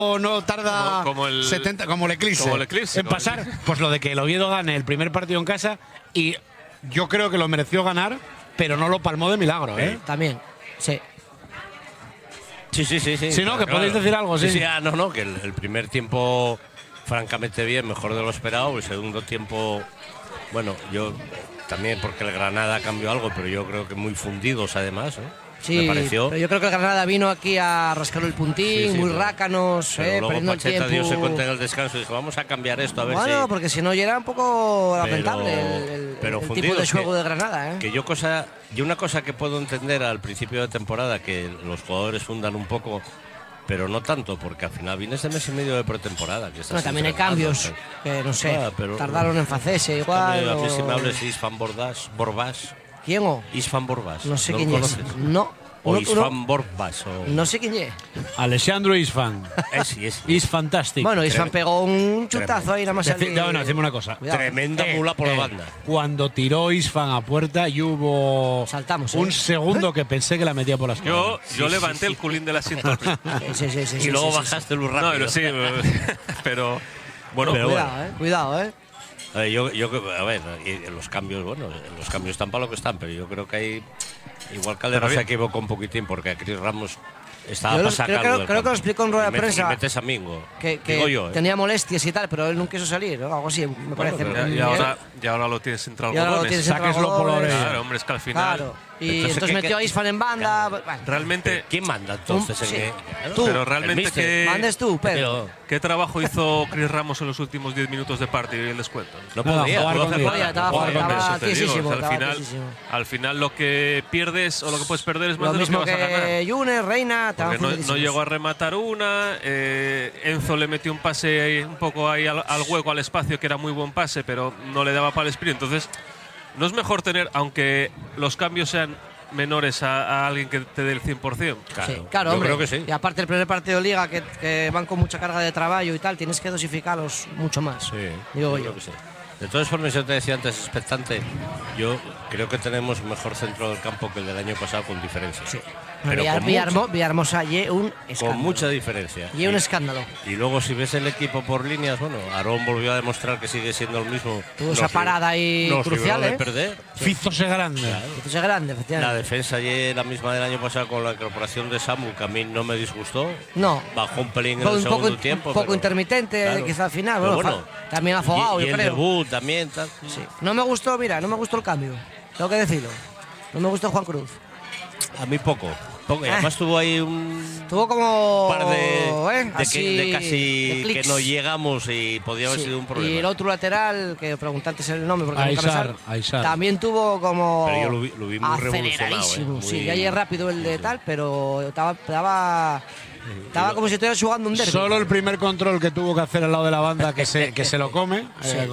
no tarda como el 70, como el Eclipse, en como pasar. el Eclipse. Pues lo de que el Oviedo gane el primer partido en casa, y yo creo que lo mereció ganar, pero no lo palmó de milagro, ¿eh? También, sí. Sí. Si no, que podéis decir algo, sí. No, que el primer tiempo francamente bien, mejor de lo esperado. El segundo tiempo, bueno, yo también porque el Granada cambió algo, pero yo creo que muy fundidos además, ¿eh? Sí, me pareció. pero yo creo que el Granada vino aquí a rascar el puntín, muy rácanos, Pero luego perdiendo el Pacheta dio tiempo. cuenta en el descanso y dijo, vamos a cambiar esto a ver Bueno, si… porque si no ya era un poco lamentable el tipo fundidos de juego de Granada, ¿eh? Que yo una cosa que puedo entender al principio de temporada, que los jugadores fundan un poco, pero no tanto, porque al final vienes de mes y medio de pretemporada. Que Bueno, también hay cambios, que no sé, tardaron en hacerse igual. A mí si me hables de Isfan Borbás. ¿Quién o? Isfan Borbás. No sé ¿No quién lo es. conoces? No. O Isfan Borbás. No sé quién es. Alessandro Isfan. Es fantástico. Bueno, Isfan pegó un chutazo ahí nada más. Bueno, decime una cosa. Cuidado. Tremenda mula por la banda. Cuando tiró Isfan a puerta y hubo un segundo que pensé que la metía por las Yo levanté el culín del asiento. Sí. Y luego bajaste el rápido. No, sí, pero bueno. Cuidado. A ver, y los cambios, los cambios están para lo que están, pero yo creo que hay… Igual Calderón se equivocó un poquitín porque a Chris Ramos estaba para sacarlo. Creo que lo explicó en rueda de prensa. Y metes a Mingo. Que tenía molestias y tal, pero él nunca quiso salir, ¿no? Algo así, me parece. Y ahora lo tienes entre algodones. Sáqueslo por la oreja. Claro, hombre, es que al final… Claro. Y entonces metió a Isfan en banda. Bueno, realmente… ¿Quién manda entonces? Tú. Pero realmente mandes tú, Pedro. ¿Qué trabajo hizo Chris Ramos en los últimos 10 minutos de partido y el descuento? No podía estaba tienísimo. Al final lo que pierdes o lo que puedes perder es más lo de lo mismo que vas a ganar. Yunes, Reina, no llegó a rematar una. Enzo le metió un pase ahí, un poco ahí al hueco, al espacio, que era muy buen pase, pero no le daba para el sprint. Entonces, no es mejor tener, aunque los cambios sean menores a alguien que te dé el 100%. Claro, hombre. Creo que sí. Y aparte el primer partido de Liga, que van con mucha carga de trabajo y tal, tienes que dosificarlos mucho más. Sí, digo yo. Creo que sí. De todas formas, yo te decía antes, expectante, yo creo que tenemos mejor centro del campo que el del año pasado con diferencia. Sí. Pero Villahermosa y un escándalo. Con mucha diferencia. Y un escándalo. Y luego si ves el equipo por líneas, Aarón volvió a demostrar que sigue siendo el mismo. Tuvo esa parada ahí crucial, de perder. Fízose grande. Fízose grande, efectivamente. La defensa ayer la misma del año pasado con la incorporación de Samu, que a mí no me disgustó. No. Bajó un pelín en el segundo tiempo. Un poco intermitente, quizá al final. También afogado, yo creo. Y el debut también. Tal. Sí. No me gustó el cambio. Tengo que decirlo. No me gustó Juan Cruz. A mí poco. Además tuvo ahí tuvo como par de casi de que no llegamos y podía haber sido un problema. Y el otro lateral, que preguntaste el nombre porque Aysar. También tuvo como pero yo lo vi muy aceleradísimo. Sí, ya es rápido el de tal, pero estaba como si estuviera jugando un derbi. Solo el primer control que tuvo que hacer al lado de la banda que se lo come.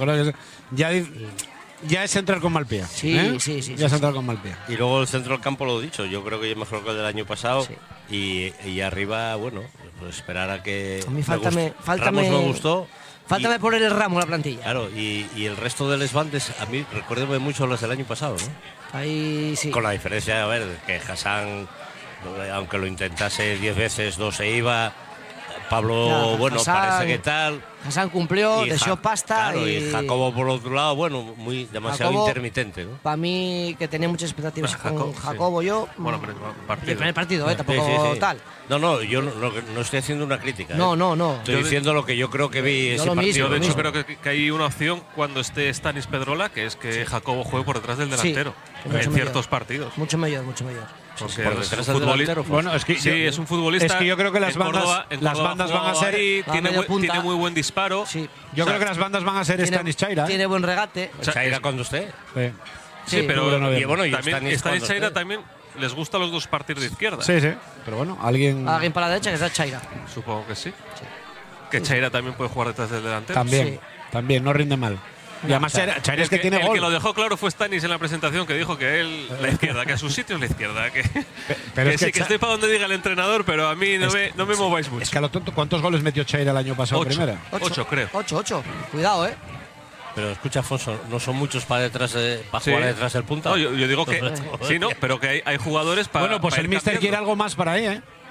Ya es entrar con mal pie. Sí. Ya es entrar con mal pie. Y luego el centro del campo, lo he dicho, yo creo que es mejor que el del año pasado. Sí. Y arriba, pues esperar a que… A mí faltame Ramos me gustó. Faltame poner el Ramo en la plantilla. Claro, y el resto de los bandes, a mí recuérdame mucho los del año pasado, ¿no? Ahí sí. Con la diferencia, que Hassan, aunque lo intentase 10 veces, 2 se iba… Pablo, Hassan, parece que tal. Hassan cumplió, deseó pasta. Claro, y Jacobo por otro lado, muy demasiado intermitente, ¿no? Para mí, que tenía muchas expectativas con Jacobo, yo. Bueno, pero el primer partido, tampoco tal. No, yo no estoy haciendo una crítica. No. Estoy diciendo lo que yo creo que vi ese partido. De hecho, creo que hay una opción cuando esté Stanis Pedrola, que es que Jacobo juegue por detrás del delantero en ciertos partidos. Mucho mayor. Porque por detrás del delantero. Bueno, es que es un futbolista. Es que yo creo que las bandas van a ser. Tiene muy buen disparo. Sí. Yo creo que las bandas van a ser Stanis Chaira. Tiene buen regate. Chaira cuando usted. Sí, pero también Stanis Chaira también les gusta a los dos partir de izquierda. Sí. Pero bueno, alguien para la derecha que sea Chaira. Supongo que sí. Que Chaira también puede jugar detrás del delantero. También, no rinde mal. Y además, Chaira es que tiene gol. El que lo dejó claro fue Stanis en la presentación, que dijo que él, la izquierda, que a su sitio es la izquierda. Que sí, que estoy para donde diga el entrenador, pero a mí no me mováis mucho. Es que a lo tonto, ¿cuántos goles metió Chaira el año pasado en primera? 8, creo. 8. Cuidado, Pero escucha, Afonso, ¿no son muchos para jugar detrás del punta? No, yo digo que sí, pero que hay jugadores para… Bueno, pues el míster quiere algo más para ahí,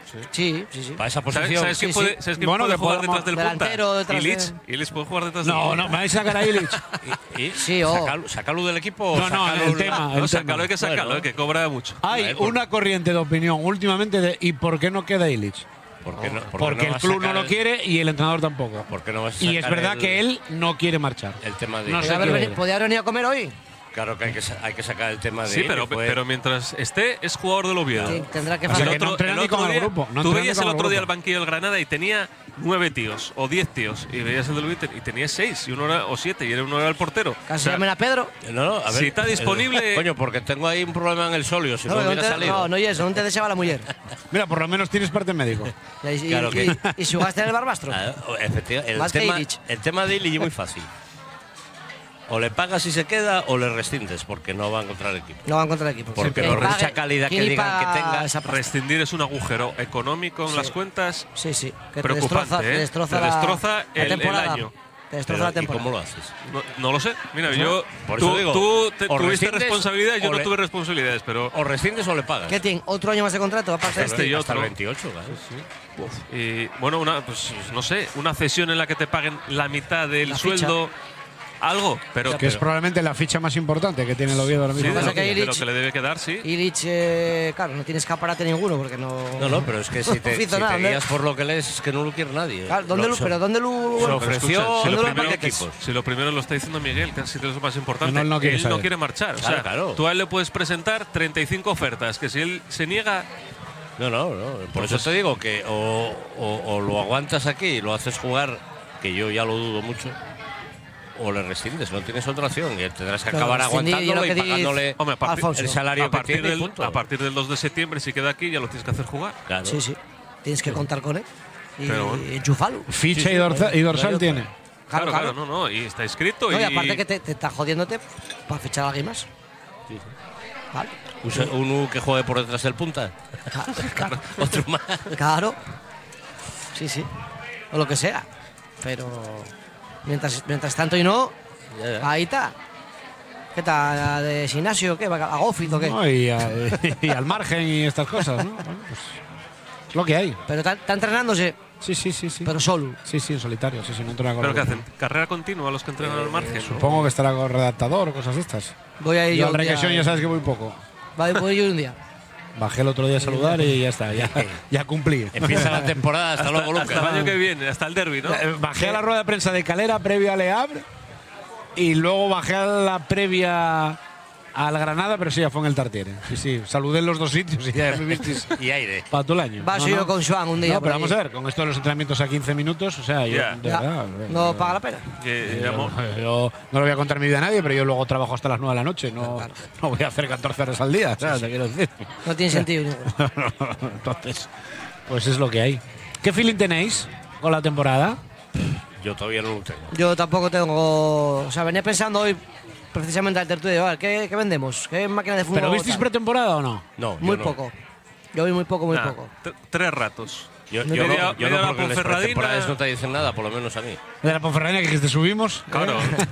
Sí, sí, sí. Para esa ¿Sabes, posición. ¿sabes quién Sí, puede, sí. ¿sabes quién Bueno, puede que jugar podemos- detrás del delantero punta? detrás Illich. de- Illich puede jugar detrás del No, no, me vais a sacar a Illich. Sí, o- Sácalo del equipo. No, no, sácalo el de- tema. No, sácalo, hay que sacarlo, Bueno. que cobra mucho. Hay por- una corriente de opinión últimamente de ¿y por qué no queda Illich? ¿Por qué no- por qué Porque no el vas a club no sacar lo quiere y el entrenador tampoco. ¿Por qué no vas a Y es sacar verdad que él no quiere marchar. El tema de. No sé. ¿Podría haber venido a comer hoy? Claro que hay que sacar el tema de. Sí, él, pero, que fue- pero mientras esté, es jugador del Oviedo. Sí, tendrá que O sea, faltar. que no entrena ni con el día, grupo, no tú entrena veías ni con el el otro día el grupo. banquillo del Granada y tenía 9 tíos o 10 tíos. Y veías el del Oviedo y tenía 6 y uno era, o 7 y uno era el portero. Casi O sea, llamen a Pedro. No, no, a ver. Si está disponible- Coño, porque tengo ahí un problema en el solio. Si no, No, hubiera salido. no, y eso, no te deseaba la mujer. Mira, por lo menos tienes parte médico. Y, Claro que- y jugaste en el Barbastro. Ah, efectivamente, Más que Illich. el tema de Illich es muy fácil. O le pagas si se queda o le rescindes porque no va a encontrar equipo. No van contra el equipo. Porque Que por pague- mucha calidad que ¿quién digan paga que tenga, esa pasta? Rescindir es un agujero económico en Sí. las cuentas Sí, sí. Que preocupante, te ¿eh? destroza, Te la- destroza la el temporada. año. Te destroza Pero, la ¿y temporada. cómo lo haces? No lo sé. Mira, yo. por eso digo, tú o tuviste rescindes responsabilidades, yo o no le- tuve responsabilidades, pero. O rescindes o le pagas. ¿Qué tiene? ¿Otro año más de contrato? ¿Va a pasar Este y Hasta el otro. 28, claro. Y bueno, pues no sé, una cesión en la que te paguen la mitad del La ficha. sueldo, algo, pero Que es probablemente la ficha más importante que tiene el Oviedo ahora sí, mismo. de, pasa lo, que de Illich- lo que le debe quedar, sí. Illich, claro, no tiene escaparate ninguno porque no. No, no, pero es que si te, No hizo si nada, te ¿no? guías por lo que lees, es que no lo quiere nadie. Claro, ¿dónde Lo- pero ¿dónde lo se Pero ofreció escucha, si, ¿dónde lo lo primero, paquetes? si lo primero lo está diciendo Miguel, que ha sido lo más importante, No, él no quiere él no saber. quiere marchar. O Claro, sea, claro. tú a él le puedes presentar 35 ofertas, que si él se niega, No, no, no. Por eso te digo que o lo aguantas aquí y lo haces jugar, que yo ya lo dudo mucho, o le rescindes, no tienes otra opción y tendrás que Claro, acabar rescindir, aguantándolo y y lo que dice- pagándole hombre, Alfonso. el salario a partir, que tiene, del, punto. a partir del 2 de septiembre, si queda aquí, ya lo tienes que hacer jugar. Claro. Sí, sí. Tienes que contar con él. Y Pero bueno. enchufalo. Ficha Sí, sí, y dorsal, y no dorsal hay otra. tiene. Claro, claro, no, y está escrito. No, y y aparte que te está jodiéndote para fichar a alguien más. Vale. Uno que juegue por detrás del punta, Claro. otro más. Claro. Sí, sí. O lo que sea. Pero mientras tanto y no, Ya, ya. ahí está. ¿Qué tal? ¿De gimnasio? ¿Qué? ¿A Gofit o qué? ¿No? Y al margen y estas cosas, ¿no? Bueno, pues, es lo que hay. Pero está entrenándose, Sí, sí, sí, sí. pero solo. Sí, sí, en solitario, sí, sí, no entrena con ¿Pero el qué grupo. hacen? ¿Carrera continua los que entrenan al margen? ¿no? Supongo que estará con redactador o cosas de estas. Voy a ir Yo yo al un día. regresión ya sabes que voy poco. Voy yo un día. Bajé el otro día a saludar y ya está, ya cumplí. Empieza la temporada, hasta luego, Hasta el Lucas. año que viene, hasta el derby, ¿no? Bajé a la rueda de prensa de Calera previa a Le Havre y luego bajé a la previa al Granada, pero sí, ya fue en el Tartiere. Sí, sí, saludé en los dos sitios y ya me visteis Y aire. para todo el año. Vas yo con Joan un día. No, por pero ahí. vamos a ver, con esto de los entrenamientos a 15 minutos, o sea, yo, Ya. de Ya. verdad, No paga la pena. Que, yo no le voy a contar mi vida a nadie, pero yo luego trabajo hasta las 9 de la noche. No, no voy a hacer 14 horas al día, ¿sabes? Te quiero decir. No tiene sentido ninguno. Entonces, pues es lo que hay. ¿Qué feeling tenéis con la temporada? Yo todavía no lo tengo. Yo tampoco tengo. O sea, venía pensando hoy precisamente al tertulia. A ver, ¿qué vendemos? ¿Qué máquina de fútbol? ¿Pero visteis tal? pretemporada o no? No, yo Muy no. poco. Yo vi muy poco, muy Nada, poco. 3 ratos. Yo Media- no, yo media no hora porque las Ponferradina. pretemporadas no te dicen nada, por lo menos a mí. De la Ponferradina que te subimos. Claro.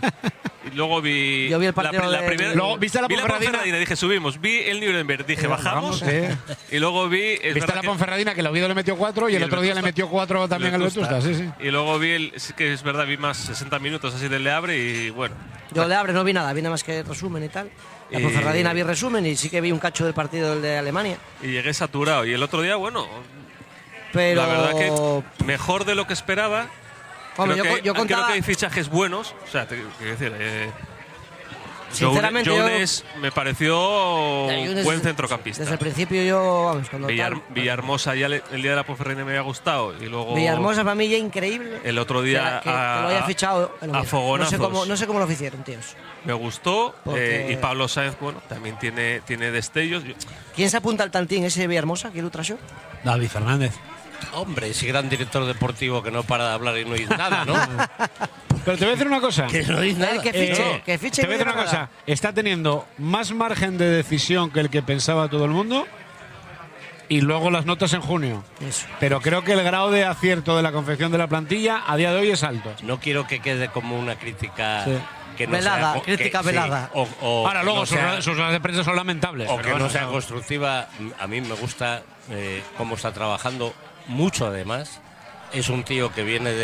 Y luego vi. Yo vi el partido la de- primera. Luego, ¿viste la vi Ponferradina? Dije, subimos. Vi el Nuremberg, dije, bajamos. Bajamos, Y luego vi. es Viste verdad la que- Ponferradina que el Oviedo le metió 4 y el el otro día le Vetusta. metió 4 también al Vetusta. Sí, sí. Y luego vi el. Sí que es verdad, vi más 60 minutos así del Le Abre y bueno. Yo de Abre no vi nada, vi nada más que resumen y tal. La Y- Ponferradina vi resumen y sí que vi un cacho del partido del de Alemania. Y llegué saturado. Y el otro día, bueno. Pero. La verdad que mejor de lo que esperaba. Hombre, creo, que, yo contaba. creo que hay fichajes buenos. O sea, quiero decir. Sinceramente, Jones me pareció Younes buen desde- centrocampista. Desde el principio yo, vamos, cuando tal, Villahermosa ya el día de la Ponferradina me había gustado. Y luego. Villarmosa para mí ya increíble. El otro día que lo haya fichado el Oviedo. fogonazos. No sé cómo lo hicieron, tíos. Me gustó. Porque- Y Pablo Sáenz, bueno, también tiene destellos. ¿Quién se apunta al tantín ese Villarmosa? ¿Quién lo trajo? David Fernández. Hombre, ese gran director deportivo que no para de hablar y no dice nada, ¿no? Pero te voy a decir una cosa. que no dice nada. Que fiche, que fiche. Te voy a decir y una no cosa. nada. Está teniendo más margen de decisión que el que pensaba todo el mundo. Y luego las notas en junio. Eso. Pero creo que el grado de acierto de la confección de la plantilla a día de hoy es alto. No quiero que quede como una crítica Sí. que no velada, sea, crítica sí, velada. Ahora, luego no sea- sus ruedas de prensa son lamentables. o pero que no bueno, sea constructiva. A mí me gusta cómo está trabajando mucho, además. Es un tío que viene